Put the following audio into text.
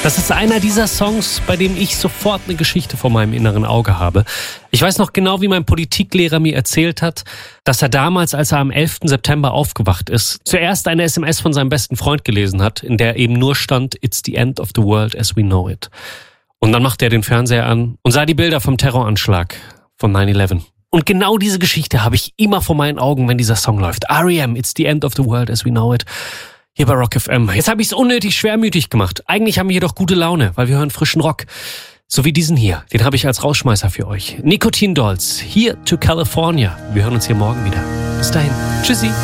Das ist einer dieser Songs, bei dem ich sofort eine Geschichte vor meinem inneren Auge habe. Ich weiß noch genau, wie mein Politiklehrer mir erzählt hat, dass er damals, als er am 11. September aufgewacht ist, zuerst eine SMS von seinem besten Freund gelesen hat, in der eben nur stand, "It's the end of the world as we know it." Und dann machte er den Fernseher an und sah die Bilder vom Terroranschlag von 9/11. Und genau diese Geschichte habe ich immer vor meinen Augen, wenn dieser Song läuft. R.E.M., "It's the end of the world as we know it." Hier bei Rock FM. Jetzt habe ich es unnötig schwermütig gemacht. Eigentlich haben wir jedoch gute Laune, weil wir hören frischen Rock. So wie diesen hier. Den habe ich als Rausschmeißer für euch. Nicotine Dolls. Here to California. Wir hören uns hier morgen wieder. Bis dahin. Tschüssi.